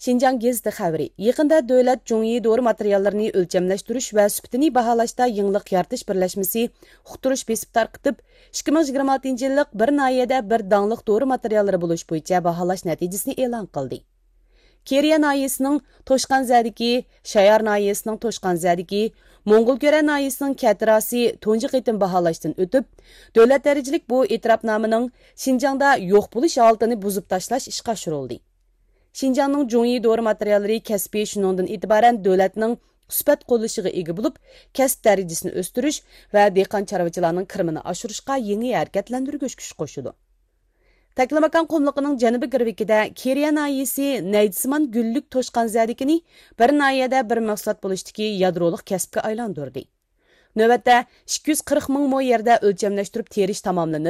Şinjan geziti xəbəri. Yaqında dövlət Zhongyi dori materiallarını ölçəmləşdiriş və sübtini bahalaşda yenilik yaratish birləşməsi uqtirish besib tarqıtıb 2026 yıllık bir nayədə bir danlıq dori materialları buluş boyunca bahalash nəticəsini e'lon qildi. Keriya nayəsinin Toshqanzadagi, Shayar nayəsinin Toshqanzadagi, Mo'ng'ulgöre nayəsinin Katirasi tunji qitim bahalashdan o'tib, dövlət dərəcəlik bu e'tirafnomaning Şinjanda yo'q bo'lish holatini buzib tashlash ishga oshirildi. Şinjanның Zhongyi dori materialları kəsbi shuningdan etibaran dövlətning sifat qo'llashiga ega bo'lib, kasb darajasini o'stirish va dehqon chorvachilarning kirimini oshirishga yangi harakatlantirgich kuch qo'shadi. Taklamakan qumliqining janubiy girvikida Keriya nayesi Naydisman gullik Toshqanzadikini bir nayada bir maqsad bo'lishdagi yadroliq kasbga aylantirdi. Navbatda 240 ming mo yerda o'lchamlashtirib terish tamomlanib,